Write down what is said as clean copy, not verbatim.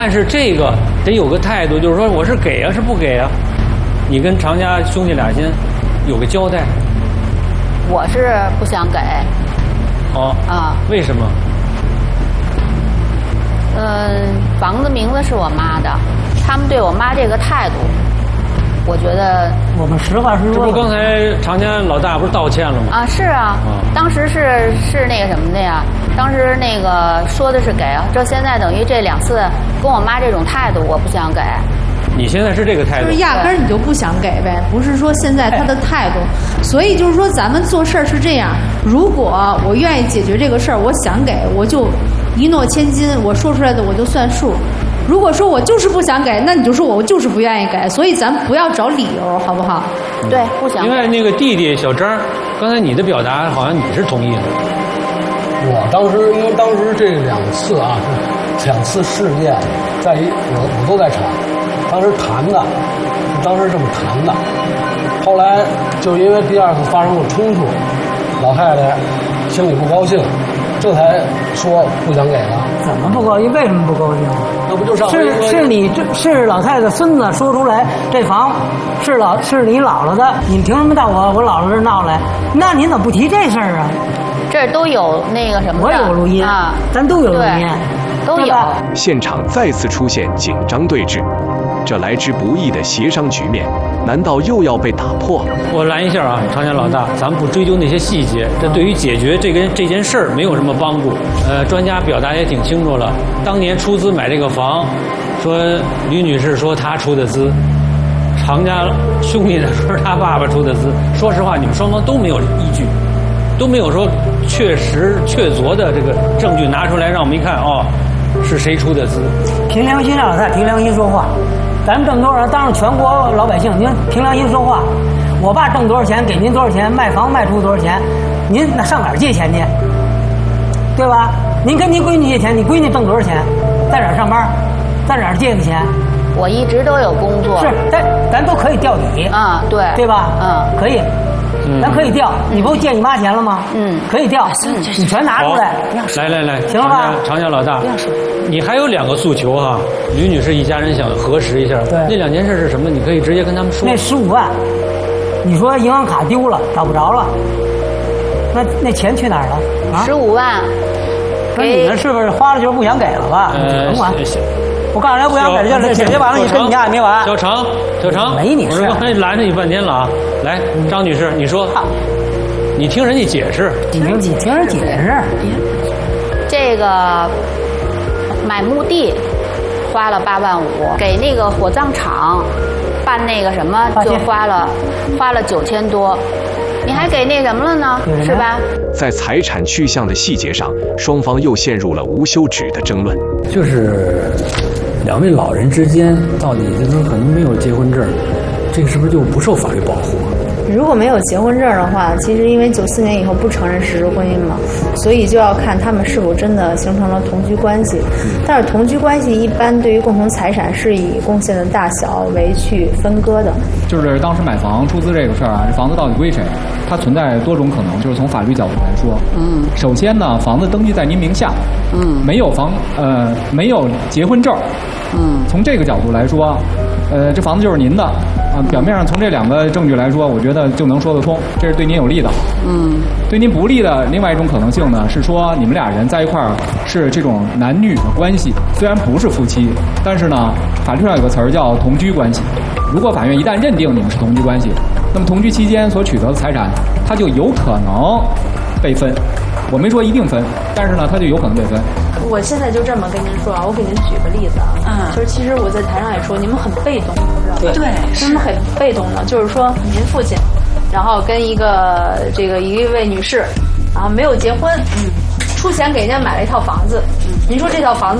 但是这个得有个态度，就是说我是给啊是不给啊？你跟常家兄弟俩先有个交代。 我是不想给。 哦啊，为什么？ 房子名字是我妈的，他们对我妈这个态度，我觉得我们实话实说。 这不刚才常家老大不是道歉了吗？ 啊，是啊，当时是那个什么的呀？当时那个说的是给啊，这现在等于这2次跟我妈这种态度，我不想给。 你现在是这个态度， 就是压根儿你就不想给呗，不是说现在他的态度。所以就是说咱们做事儿是这样，如果我愿意解决这个事儿，我想给我就一诺千金，我说出来的我就算数。如果说我就是不想给，那你就说我就是不愿意给，所以咱不要找理由，好不好？ 对，不想给。 另外那个弟弟小张，刚才你的表达好像你是同意的。 我当时因为当时这2次啊，2次事件，我都在场，当时谈的，当时这么谈的，后来就因为第2次发生了冲突，老太太心里不高兴，这才说不想给了。 怎么不高兴？为什么不高兴？ 那不就上回是老太太孙子说出来，这房是你姥姥的，你凭什么到我姥姥这儿闹来？那您怎么不提这事儿啊？ 这都有那个什么的， 我有录音啊， 咱都有录音， 都有。 现场再次出现紧张对峙，这来之不易的协商局面，难道又要被打破？ 我拦一下啊，常家老大，咱们不追究那些细节，这对于解决这件事儿没有什么帮助。专家表达也挺清楚了，当年出资买这个房，说吕女士说她出的资，常家兄弟呢说是他爸爸出的资。说实话，你们双方都没有依据。都没有说确实确凿的这个证据拿出来让我们一看，哦，是谁出的资？ 凭良心，老太太凭良心说话。咱们这么多人，当着全国老百姓，您凭良心说话。我爸挣多少钱，给您多少钱，卖房卖出多少钱，您那上哪儿借钱去？对吧？您跟您闺女借钱，你闺女挣多少钱？在哪儿上班？在哪儿借的钱？ 我一直都有工作。 是，咱都可以调底。 啊，对。 对吧？可以。咱可以调，你不借你妈钱了吗？可以调，你全拿出来。 来， 行了吧？ 常家老大，不要说，你还有2个诉求哈。吕女士一家人想核实一下， 对， 那2件事是什么？你可以直接跟他们说。 那15万，你说银行卡丢了，找不着了，那钱去哪儿了？啊 ，15万。 那你们是不是花了就是不想给了吧？甭管。我告诉人不想给，就是解决完了，你跟你家也没完。 小常， 没你事。 我刚才拦着你半天了啊！来，张女士，你说，你听人家解释。 你听人解释。 这个买墓地花了8万5，给那个火葬场办那个什么就花了9000多。你还给那什么了呢？是吧？ 在财产去向的细节上，双方又陷入了无休止的争论。 就是2位老人之间到底就是可能没有结婚证，这个是不是就不受法律保护？ 如果没有结婚证的话，其实因为94年以后不承认事实婚姻嘛，所以就要看他们是否真的形成了同居关系。但是同居关系一般对于共同财产是以贡献的大小为去分割的。 就是当时买房出资这个事儿啊，这房子到底归谁？它存在多种可能，就是从法律角度来说，首先呢，房子登记在您名下，没有结婚证，从这个角度来说，这房子就是您的。表面上从这2个证据来说，我觉得就能说得通，这是对您有利的。对您不利的另外一种可能性呢，是说你们俩人在一块儿是这种男女的关系，虽然不是夫妻，但是呢，法律上有个词儿叫同居关系。如果法院一旦认定你们是同居关系，那么同居期间所取得的财产，它就有可能被分。我没说一定分，但是呢，它就有可能被分。 我现在就这么跟您说啊，我给您举个例子啊，就是其实我在台上也说，你们很被动，知道吧？对，你们很被动的，就是说您父亲，然后跟一位女士，然后没有结婚，出钱给人家买了一套房子，您说这套房子